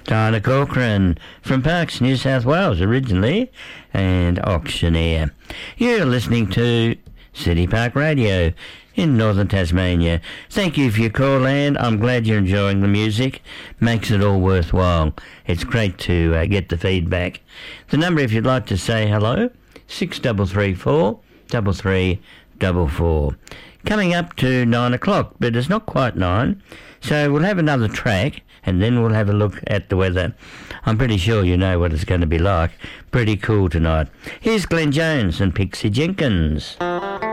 Diana Corcoran from Parkes, New South Wales originally, and auctioneer. You're listening to City Park Radio in northern Tasmania. Thank you for your call, and I'm glad you're enjoying the music. Makes it all worthwhile. It's great to get the feedback. The number, if you'd like to say hello, 6334 3344. Coming up to 9 o'clock, but it's not quite 9, so we'll have another track and then we'll have a look at the weather. I'm pretty sure you know what it's going to be like. Pretty cool tonight. Here's Glenn Jones and Pixie Jenkins.